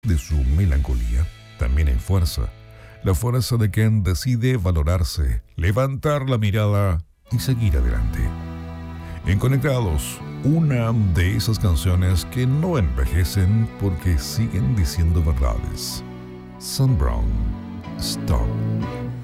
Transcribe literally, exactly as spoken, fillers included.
de su melancolía, también hay fuerza. La fuerza de quien decide valorarse, levantar la mirada y seguir adelante. En Conectados, una de esas canciones que no envejecen porque siguen diciendo verdades. Sam Brown, Stop.